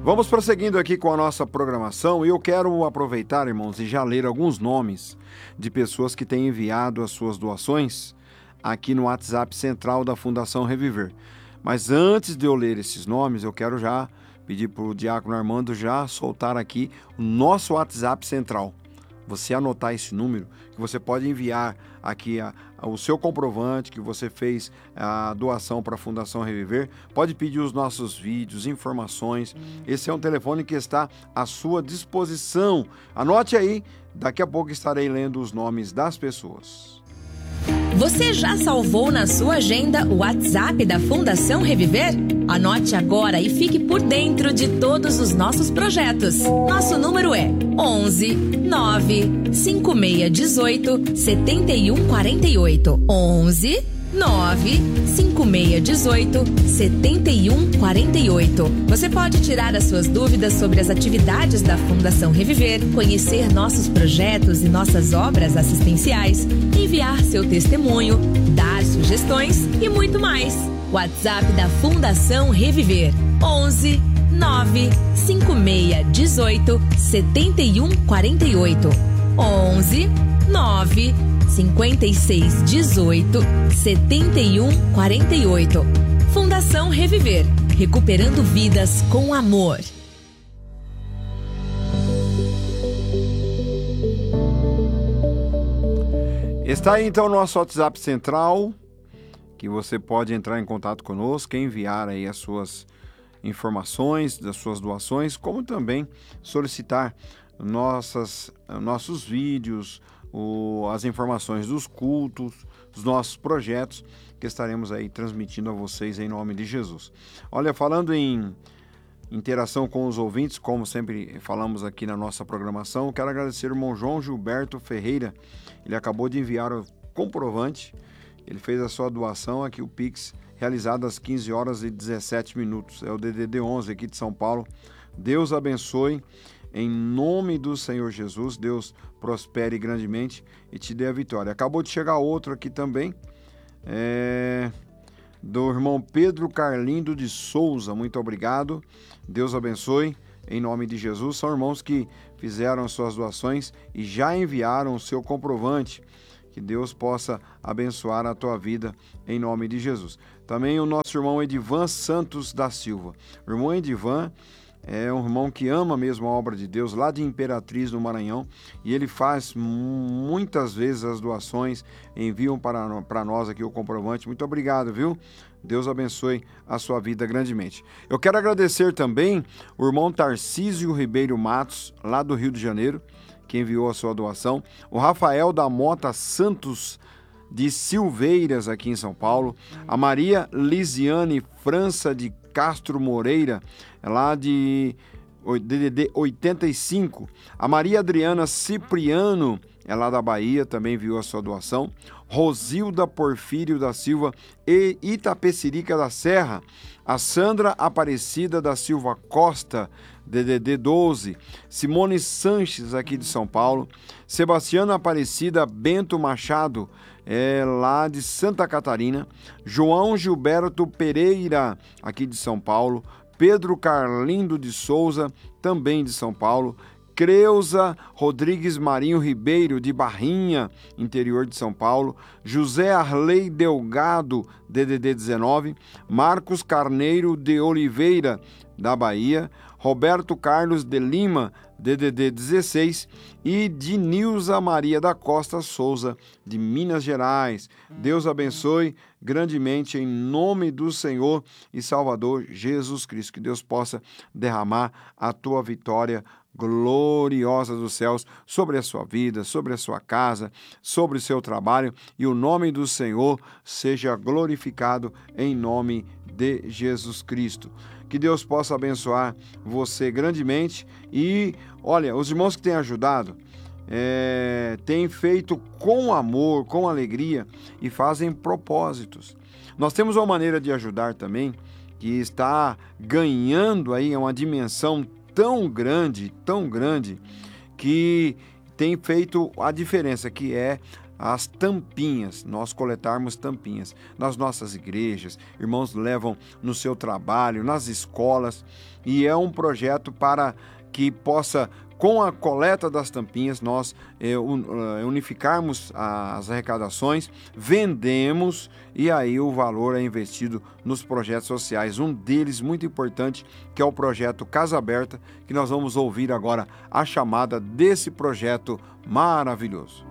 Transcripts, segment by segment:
Vamos prosseguindo aqui com a nossa programação e eu quero aproveitar, irmãos, e já ler alguns nomes de pessoas que têm enviado as suas doações aqui no WhatsApp central da Fundação Reviver. Mas antes de eu ler esses nomes, eu quero já pedir para o Diácono Armando já soltar aqui o nosso WhatsApp central. Você anotar esse número, que você pode enviar aqui o seu comprovante que você fez a doação para a Fundação Reviver. Pode pedir os nossos vídeos, informações. Esse é um telefone que está à sua disposição. Anote aí, daqui a pouco estarei lendo os nomes das pessoas. Você já salvou na sua agenda o WhatsApp da Fundação Reviver? Anote agora e fique por dentro de todos os nossos projetos. Nosso número é 11 9 5618 7148. 11 9 5618 7148. Você pode tirar as suas dúvidas sobre as atividades da Fundação Reviver, conhecer nossos projetos e nossas obras assistenciais, enviar seu testemunho, dar sugestões e muito mais. WhatsApp da Fundação Reviver: 11 9 5618 7148. 11 9 5618 7148. Fundação Reviver, recuperando vidas com amor. Está aí então o nosso WhatsApp central, que você pode entrar em contato conosco, enviar aí as suas informações, das suas doações, como também solicitar nossos vídeos, as informações dos cultos, dos nossos projetos, que estaremos aí transmitindo a vocês em nome de Jesus. Olha, falando em interação com os ouvintes, como sempre falamos aqui na nossa programação, quero agradecer o irmão João Gilberto Ferreira. Ele acabou de enviar o comprovante, ele fez a sua doação aqui, o Pix, realizado às 15 horas e 17 minutos. É o DDD 11 aqui de São Paulo. Deus abençoe. Em nome do Senhor Jesus, Deus prospere grandemente e te dê a vitória. Acabou de chegar outro aqui também, do irmão Pedro Carlindo de Souza. Muito obrigado. Deus abençoe. Em nome de Jesus. São irmãos que fizeram suas doações e já enviaram o seu comprovante. Que Deus possa abençoar a tua vida em nome de Jesus. Também o nosso irmão Edivan Santos da Silva. O irmão Edivan é um irmão que ama mesmo a obra de Deus, lá de Imperatriz, no Maranhão, e ele faz muitas vezes as doações, enviam para nós aqui o comprovante. Muito obrigado, viu? Deus abençoe a sua vida grandemente. Eu quero agradecer também o irmão Tarcísio Ribeiro Matos, lá do Rio de Janeiro, que enviou a sua doação, o Rafael da Mota Santos de Silveiras, aqui em São Paulo, a Maria Lisiane França de Castro Moreira, lá de DDD 85, a Maria Adriana Cipriano, é lá da Bahia, também enviou a sua doação, Rosilda Porfírio da Silva e Itapecerica da Serra, a Sandra Aparecida da Silva Costa, DDD 12, Simone Sanches, aqui de São Paulo, Sebastiana Aparecida Bento Machado, lá de Santa Catarina, João Gilberto Pereira, aqui de São Paulo, Pedro Carlindo de Souza, também de São Paulo, Creuza Rodrigues Marinho Ribeiro, de Barrinha, interior de São Paulo, José Arley Delgado, DDD 19, Marcos Carneiro de Oliveira, da Bahia, Roberto Carlos de Lima, DDD 16, e Dinilza Maria da Costa Souza, de Minas Gerais. Deus abençoe grandemente em nome do Senhor e Salvador Jesus Cristo. Que Deus possa derramar a tua vitória gloriosa dos céus sobre a sua vida, sobre a sua casa, sobre o seu trabalho, e o nome do Senhor seja glorificado em nome de Jesus Cristo. Que Deus possa abençoar você grandemente. E, olha, os irmãos que têm ajudado, têm feito com amor, com alegria e fazem propósitos. Nós temos uma maneira de ajudar também que está ganhando aí uma dimensão tão grande, que tem feito a diferença, que é as tampinhas, nós coletarmos tampinhas nas nossas igrejas, irmãos levam no seu trabalho, nas escolas, e é um projeto para que possa, com a coleta das tampinhas, nós unificarmos as arrecadações, vendemos e aí o valor é investido nos projetos sociais. Um deles muito importante, que é o projeto Casa Aberta, que nós vamos ouvir agora a chamada desse projeto maravilhoso.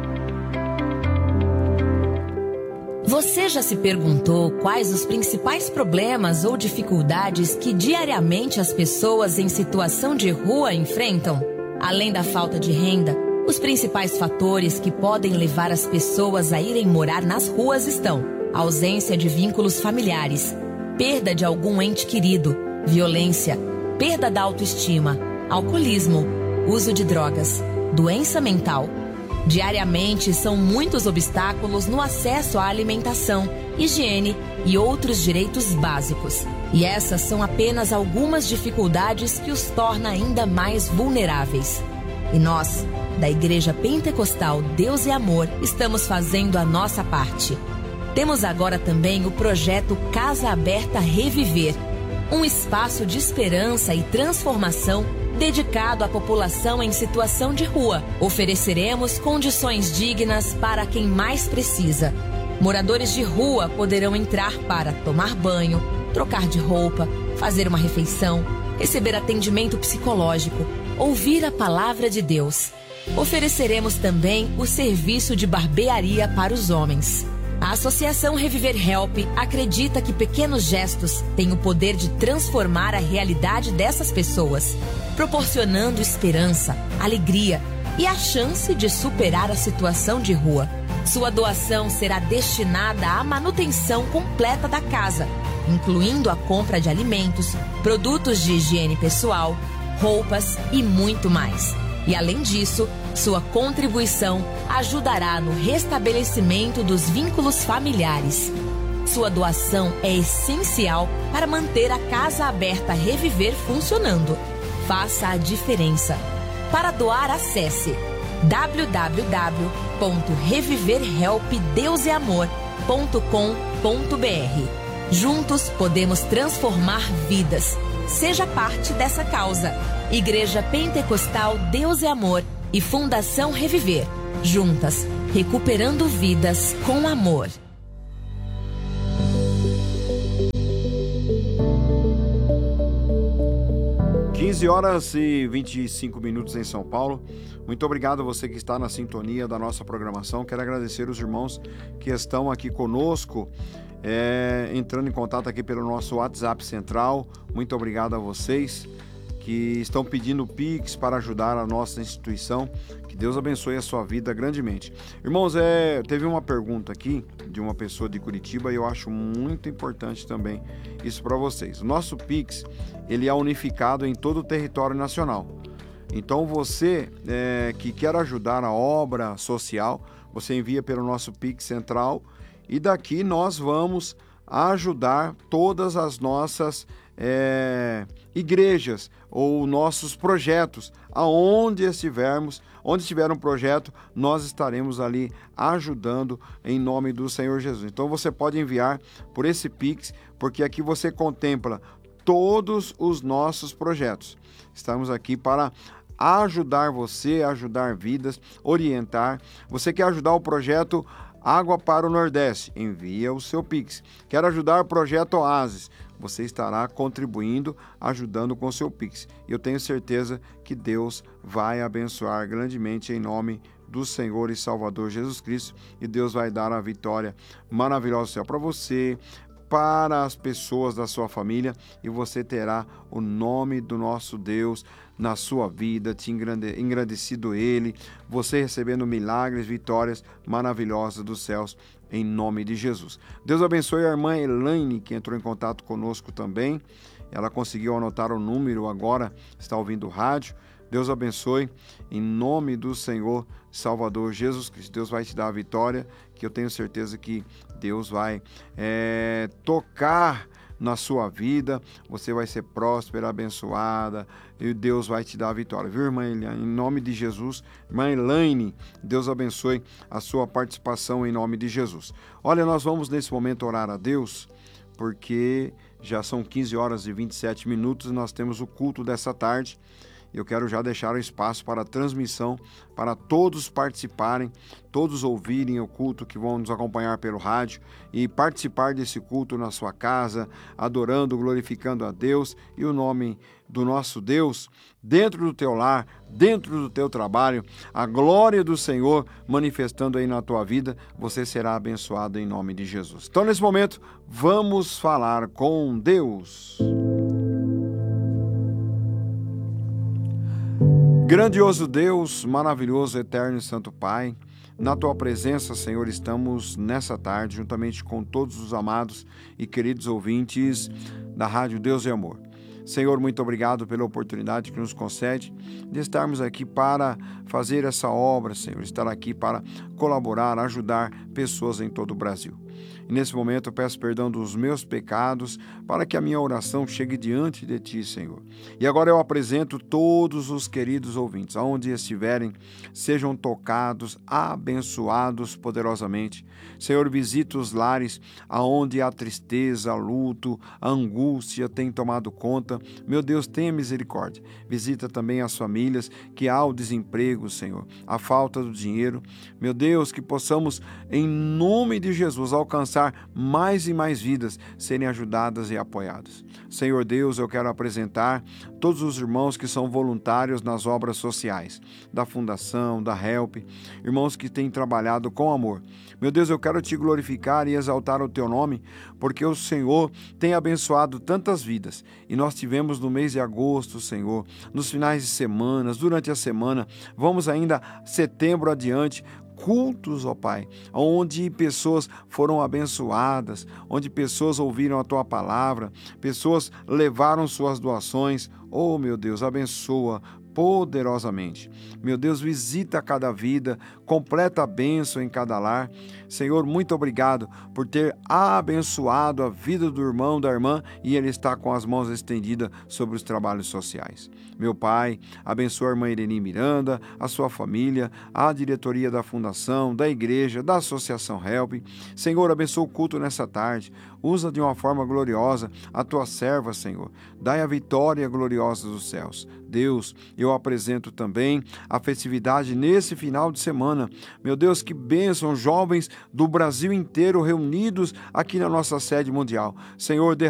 Você já se perguntou quais os principais problemas ou dificuldades que diariamente as pessoas em situação de rua enfrentam? Além da falta de renda, os principais fatores que podem levar as pessoas a irem morar nas ruas estão: ausência de vínculos familiares, perda de algum ente querido, violência, perda da autoestima, alcoolismo, uso de drogas, doença mental. Diariamente, são muitos obstáculos no acesso à alimentação, higiene e outros direitos básicos. E essas são apenas algumas dificuldades que os torna ainda mais vulneráveis. E nós, da Igreja Pentecostal Deus é Amor, estamos fazendo a nossa parte. Temos agora também o projeto Casa Aberta Reviver, um espaço de esperança e transformação dedicado à população em situação de rua. Ofereceremos condições dignas para quem mais precisa. Moradores de rua poderão entrar para tomar banho, trocar de roupa, fazer uma refeição, receber atendimento psicológico, ouvir a palavra de Deus. Ofereceremos também o serviço de barbearia para os homens. A Associação Reviver Help acredita que pequenos gestos têm o poder de transformar a realidade dessas pessoas, proporcionando esperança, alegria e a chance de superar a situação de rua. Sua doação será destinada à manutenção completa da casa, incluindo a compra de alimentos, produtos de higiene pessoal, roupas e muito mais. E além disso, sua contribuição ajudará no restabelecimento dos vínculos familiares. Sua doação é essencial para manter a Casa Aberta Reviver funcionando. Faça a diferença. Para doar, acesse www.reviverhelpdeuseamor.com.br. Juntos podemos transformar vidas. Seja parte dessa causa. Igreja Pentecostal Deus é Amor e Fundação Reviver. Juntas, recuperando vidas com amor. 15h25 em São Paulo. Muito obrigado a você que está na sintonia da nossa programação. Quero agradecer os irmãos que estão aqui conosco, entrando em contato aqui pelo nosso WhatsApp central. Muito obrigado a vocês que estão pedindo Pix para ajudar a nossa instituição. Que Deus abençoe a sua vida grandemente. Irmãos, teve uma pergunta aqui de uma pessoa de Curitiba e eu acho muito importante também isso para vocês. O nosso Pix, ele é unificado em todo o território nacional. Então você que quer ajudar a obra social, você envia pelo nosso Pix central e daqui nós vamos ajudar todas as nossas igrejas ou nossos projetos. Aonde estivermos, onde estiver um projeto, nós estaremos ali ajudando em nome do Senhor Jesus. Então você pode enviar por esse Pix, porque aqui você contempla todos os nossos projetos. Estamos aqui para ajudar você, ajudar vidas, orientar. Você quer ajudar o projeto Água para o Nordeste? Envia o seu Pix. Quer ajudar o projeto Oásis? Você estará contribuindo, ajudando com o seu Pix. E eu tenho certeza que Deus vai abençoar grandemente em nome do Senhor e Salvador Jesus Cristo. E Deus vai dar a vitória maravilhosa do céu para você, para as pessoas da sua família, e você terá o nome do nosso Deus na sua vida, te engrandecido Ele, você recebendo milagres, vitórias maravilhosas dos céus, em nome de Jesus. Deus abençoe a irmã Elaine, que entrou em contato conosco também. Ela conseguiu anotar o número agora, está ouvindo o rádio. Deus abençoe, em nome do Senhor Salvador Jesus Cristo. Deus vai te dar a vitória, que eu tenho certeza que Deus vai tocar na sua vida, você vai ser próspera, abençoada, e Deus vai te dar a vitória, viu, irmã Eliane? Em nome de Jesus. Irmã Elaine, Deus abençoe a sua participação em nome de Jesus. Olha, nós vamos nesse momento orar a Deus, porque já são 15 horas e 27 minutos e nós temos o culto dessa tarde. Eu quero já deixar o espaço para a transmissão, para todos participarem, todos ouvirem o culto, que vão nos acompanhar pelo rádio e participar desse culto na sua casa, adorando, glorificando a Deus e o nome do nosso Deus, dentro do teu lar, dentro do teu trabalho, a glória do Senhor manifestando aí na tua vida, você será abençoado em nome de Jesus. Então, nesse momento, vamos falar com Deus. Grandioso Deus, maravilhoso, eterno e santo Pai, na Tua presença, Senhor, estamos nessa tarde, juntamente com todos os amados e queridos ouvintes da Rádio Deus e Amor. Senhor, muito obrigado pela oportunidade que nos concede de estarmos aqui para fazer essa obra, Senhor, estar aqui para colaborar, ajudar pessoas em todo o Brasil. E nesse momento eu peço perdão dos meus pecados para que a minha oração chegue diante de Ti, Senhor. E agora eu apresento todos os queridos ouvintes, aonde estiverem, sejam tocados, abençoados poderosamente. Senhor, visita os lares aonde a tristeza, a luto, a angústia tem tomado conta. Meu Deus, tenha misericórdia. Visita também as famílias que há o desemprego, Senhor, a falta do dinheiro. Meu Deus, que possamos, em nome de Jesus, alcançar mais e mais vidas serem ajudadas e apoiadas. Senhor Deus, eu quero apresentar todos os irmãos que são voluntários nas obras sociais, da Fundação, da Help, irmãos que têm trabalhado com amor. Meu Deus, eu quero Te glorificar e exaltar o Teu nome, porque o Senhor tem abençoado tantas vidas. E nós tivemos no mês de agosto, Senhor, nos finais de semanas, durante a semana, vamos ainda setembro adiante, cultos, ó Pai, onde pessoas foram abençoadas, onde pessoas ouviram a Tua palavra, pessoas levaram suas doações. Oh, meu Deus, abençoa poderosamente. Meu Deus, visita cada vida, completa a bênção em cada lar. Senhor, muito obrigado por ter abençoado a vida do irmão, da irmã, e ele está com as mãos estendidas sobre os trabalhos sociais. Meu Pai, abençoa a irmã Irene Miranda, a sua família, a diretoria da Fundação, da Igreja, da Associação Help. Senhor, abençoa o culto nessa tarde. Usa de uma forma gloriosa a Tua serva, Senhor. Dai a vitória gloriosa dos céus. Deus, eu apresento também a festividade nesse final de semana. Meu Deus, que bênção, jovens do Brasil inteiro reunidos aqui na nossa sede mundial. Senhor,